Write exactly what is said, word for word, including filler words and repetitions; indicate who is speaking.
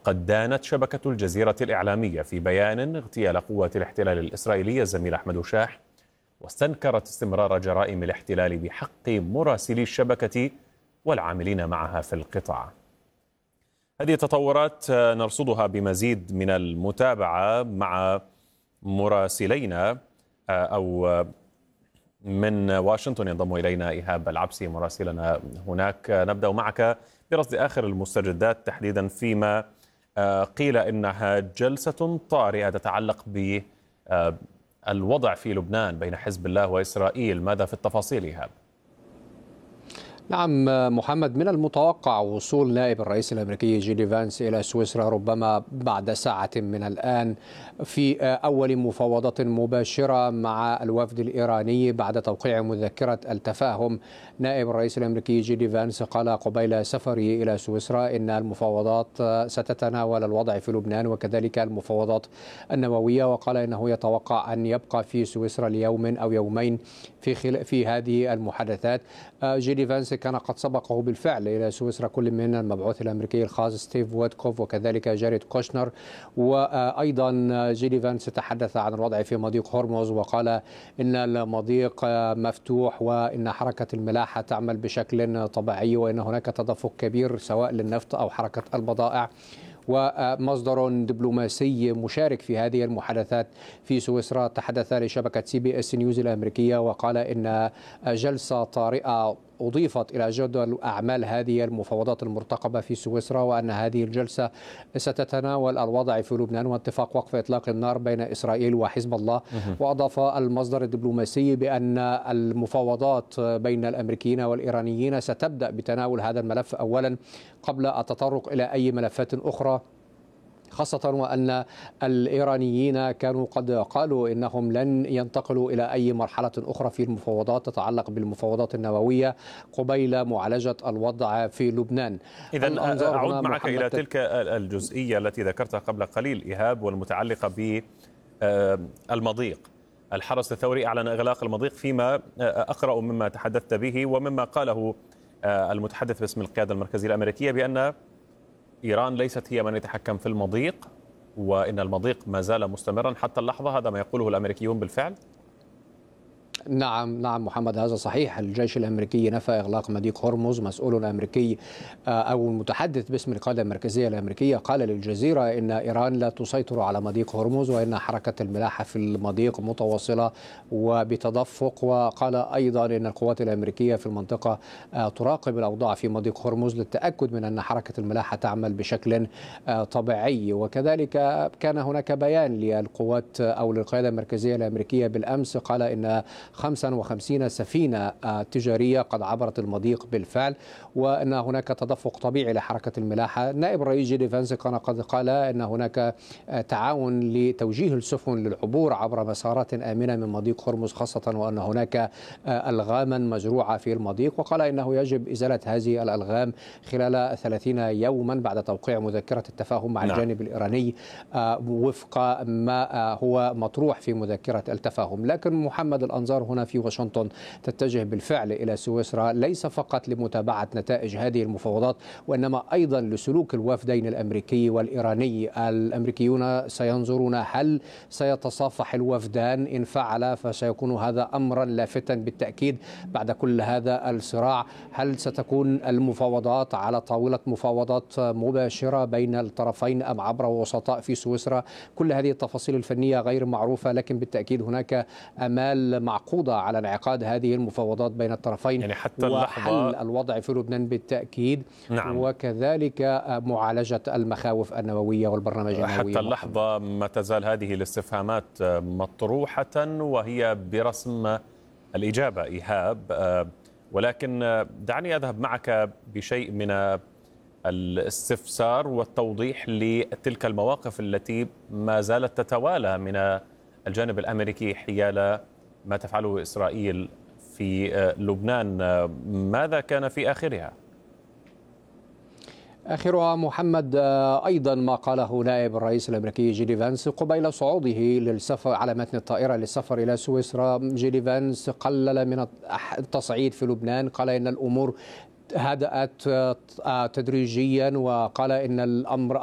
Speaker 1: وقد دانت شبكة الجزيرة الإعلامية في بيان اغتيال قوات الاحتلال الإسرائيلية الزميل أحمد شاح، واستنكرت استمرار جرائم الاحتلال بحق مراسلي الشبكة والعاملين معها في القطاع. هذه التطورات نرصدها بمزيد من المتابعة مع مراسلينا، أو من واشنطن ينضم إلينا إيهاب العبسي مراسلنا هناك. نبدأ معك برصد آخر المستجدات تحديدا فيما قيل إنها جلسة طارئة تتعلق بالوضع في لبنان بين حزب الله وإسرائيل. ماذا في التفاصيل إيهاب؟
Speaker 2: نعم محمد، من المتوقع وصول نائب الرئيس الأمريكي جي دي فانس إلى سويسرا ربما بعد ساعة من الآن في أول مفاوضات مباشرة مع الوفد الإيراني بعد توقيع مذكرة التفاهم. نائب الرئيس الأمريكي جي دي فانس قال قبيل سفره إلى سويسرا إن المفاوضات ستتناول الوضع في لبنان وكذلك المفاوضات النووية، وقال إنه يتوقع أن يبقى في سويسرا ليوم أو يومين في خل... في هذه المحادثات. جي دي فانس كان قد سبقه بالفعل إلى سويسرا كل من المبعوث الأمريكي الخاص ستيف ويتكوف وكذلك جاريد كوشنر، وأيضا جي دي فانس تحدث عن الوضع في مضيق هرمز وقال إن المضيق مفتوح وإن حركة الملاحة تعمل بشكل طبيعي وإن هناك تدفق كبير سواء للنفط أو حركة البضائع. ومصدر دبلوماسي مشارك في هذه المحادثات في سويسرا تحدث لشبكة سي بي اس نيوز الأمريكية وقال إن جلسة طارئة أضيفت إلى جدول أعمال هذه المفاوضات المرتقبة في سويسرا، وأن هذه الجلسة ستتناول الوضع في لبنان واتفاق وقف إطلاق النار بين إسرائيل وحزب الله. وأضاف المصدر الدبلوماسي بأن المفاوضات بين الأمريكيين والإيرانيين ستبدأ بتناول هذا الملف أولا قبل التطرق إلى أي ملفات أخرى، خاصة وأن الإيرانيين كانوا قد قالوا إنهم لن ينتقلوا إلى أي مرحلة أخرى في المفاوضات تتعلق بالمفاوضات النووية قبيل معالجة الوضع في لبنان.
Speaker 1: إذن أعود معك إلى تلك الجزئية التي ذكرتها قبل قليل إيهاب، والمتعلقة بالمضيق. الحرس الثوري أعلن إغلاق المضيق، فيما أقرأ مما تحدثت به ومما قاله المتحدث باسم القيادة المركزية الأمريكية بأن إيران ليست هي من يتحكم في المضيق وإن المضيق ما زال مستمرا حتى اللحظة. هذا ما يقوله الأمريكيون بالفعل؟
Speaker 2: نعم نعم محمد، هذا صحيح. الجيش الأمريكي نفى إغلاق مضيق هرمز. مسؤول أمريكي أو المتحدث باسم القيادة المركزية الأمريكية قال للجزيرة إن إيران لا تسيطر على مضيق هرمز وإن حركة الملاحة في المضيق متواصلة وبتدفق. وقال أيضا إن القوات الأمريكية في المنطقة تراقب الأوضاع في مضيق هرمز للتأكد من أن حركة الملاحة تعمل بشكل طبيعي. وكذلك كان هناك بيان للقوات أو للقيادة المركزية الأمريكية بالأمس قال إن خمسة وخمسين سفينة تجارية قد عبرت المضيق بالفعل وأن هناك تدفق طبيعي لحركة الملاحة. نائب الرئيس جي دي فانس كان قد قال أن هناك تعاون لتوجيه السفن للعبور عبر مسارات آمنة من مضيق هرمز، خاصة وأن هناك ألغاما مزروعة في المضيق، وقال إنه يجب إزالة هذه الألغام خلال ثلاثين يوما بعد توقيع مذكرة التفاهم مع الجانب الإيراني وفق ما هو مطروح في مذكرة التفاهم. لكن محمد، الأنظار هنا في واشنطن تتجه بالفعل إلى سويسرا ليس فقط لمتابعة نتائج هذه المفاوضات وإنما أيضا لسلوك الوفدين الأمريكي والإيراني. الأمريكيون سينظرون هل سيتصافح الوفدان، إن فعل فسيكون هذا أمرا لافتا بالتأكيد بعد كل هذا الصراع. هل ستكون المفاوضات على طاولة مفاوضات مباشرة بين الطرفين أم عبر وسطاء في سويسرا؟ كل هذه التفاصيل الفنية غير معروفة، لكن بالتأكيد هناك أمال معقودة على انعقاد هذه المفاوضات بين الطرفين
Speaker 1: يعني حتى
Speaker 2: وحل الوضع في لبنان بالتأكيد.
Speaker 1: نعم.
Speaker 2: وكذلك معالجة المخاوف النووية والبرنامج النووي.
Speaker 1: حتى اللحظة ما تزال هذه الاستفهامات مطروحة وهي برسم الإجابة إيهاب، ولكن دعني أذهب معك بشيء من الاستفسار والتوضيح لتلك المواقف التي ما زالت تتوالى من الجانب الأمريكي حيال ما تفعله إسرائيل في لبنان. ماذا كان في آخرها؟
Speaker 2: آخرها محمد أيضا ما قاله نائب الرئيس الأمريكي جي دي فانس قبيل صعوده للسفر على متن الطائرة للسفر إلى سويسرا. جي دي فانس قلل من التصعيد في لبنان، قال إن الأمور هدأت تدريجيا وقال إن الأمر